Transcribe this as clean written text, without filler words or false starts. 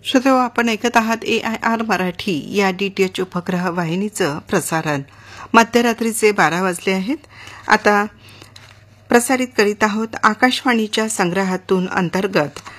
श्रोते, आपण ऐकत आहात AIR मराठी या DTH उपग्रह वाहिनीचं प्रसारण. मध्यरात्रीचे 12 वाजले आहेत. आता प्रसारित करीत आहोत आकाशवाणीच्या संग्रहातून अंतर्गत